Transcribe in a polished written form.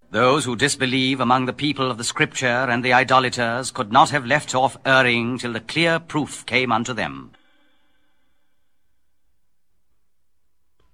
Those who disbelieve among the people of the Scripture and the idolaters could not have left off erring till the clear proof came unto them.